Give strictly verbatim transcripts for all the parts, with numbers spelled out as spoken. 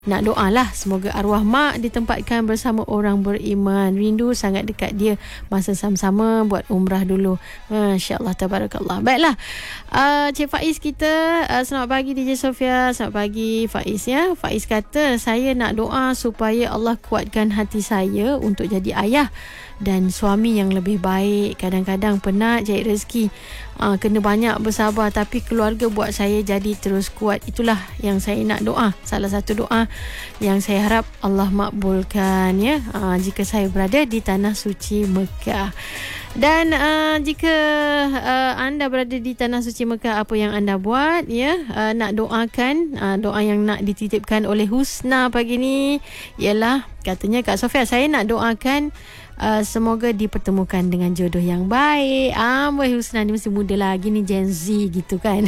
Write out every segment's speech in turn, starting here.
nak doa lah semoga arwah mak ditempatkan bersama orang beriman. Rindu sangat dekat dia masa sama-sama buat umrah dulu. Masya-Allah, tabarakallah. Baiklah, uh, Cik Faiz kita, uh, selamat pagi D J Sofia. Selamat pagi Faiz ya. Faiz kata saya nak doa supaya Allah kuatkan hati saya untuk jadi ayah dan suami yang lebih baik. Kadang-kadang penat cari rezeki, uh, kena banyak bersabar, tapi keluarga buat saya jadi terus kuat. Itulah yang saya nak doa. Salah satu doa yang saya harap Allah makbulkan ya, uh, jika saya berada di tanah suci Mekah. Dan uh, jika uh, anda berada di tanah suci Mekah, apa yang anda buat ya, uh, nak doakan, uh, doa yang nak dititipkan oleh Husna pagi ni ialah, katanya Kak Sofia, saya nak doakan Uh, semoga dipertemukan dengan jodoh yang baik. Amboi, Husna ni mesti muda lagi ni, Gen Z gitu kan.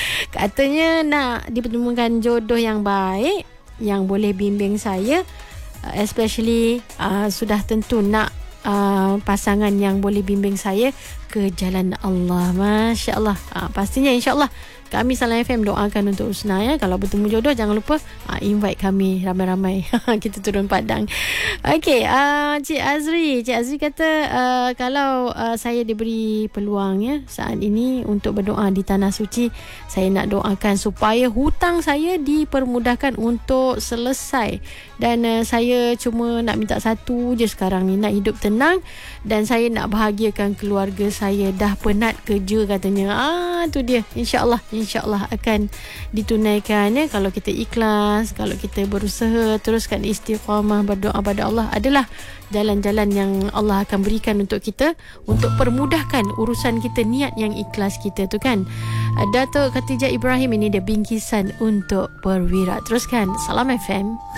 Katanya nak dipertemukan jodoh yang baik yang boleh bimbing saya, uh, especially uh, sudah tentu nak uh, pasangan yang boleh bimbing saya ke jalan Allah. Masya Allah. uh, Pastinya insya Allah kami Salam F M doakan untuk Husna ya. Kalau bertemu jodoh, jangan lupa uh, invite kami ramai-ramai. Kita turun padang. Okey, uh, Cik Azri. Cik Azri kata uh, kalau uh, saya diberi peluang ya saat ini untuk berdoa di tanah suci, saya nak doakan supaya hutang saya dipermudahkan untuk selesai. Dan uh, saya cuma nak minta satu je sekarang ni, nak hidup tenang dan saya nak bahagiakan keluarga saya. Dah penat kerja katanya. Ah, tu dia. InsyaAllah InsyaAllah akan ditunaikan ya, kalau kita ikhlas, kalau kita berusaha teruskan istiqamah, berdoa pada Allah. Adalah jalan-jalan yang Allah akan berikan untuk kita, untuk permudahkan urusan kita, niat yang ikhlas kita tu kan. Datuk Khatijah Ibrahim, ini dia bingkisan untuk perwira. Teruskan Salam F M.